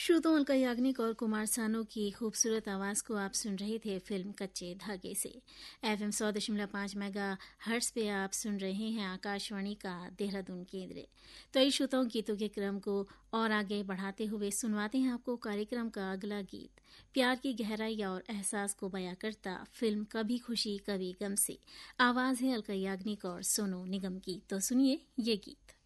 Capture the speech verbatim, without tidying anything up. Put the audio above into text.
श्रोताओं, अलका याग्निक और कुमार सानू की खूबसूरत आवाज को आप सुन रहे थे फिल्म कच्चे धागे से। एफएम सौ दशमलव पांच मेगा हर्ट्ज पे आप सुन रहे हैं आकाशवाणी का देहरादून केंद्र। तो ये श्रोताओं, गीतों के क्रम को और आगे बढ़ाते हुए सुनवाते हैं आपको कार्यक्रम का अगला गीत। प्यार की गहराई और एहसास को बयां करता फिल्म कभी खुशी कभी गम से आवाज है अलका याग्निक और सोनू निगम की। तो सुनिए ये गीत।